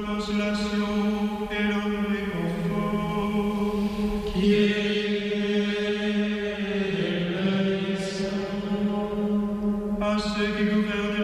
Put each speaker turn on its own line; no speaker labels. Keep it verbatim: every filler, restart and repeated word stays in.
consolation et le réconfort qui est à ceux qui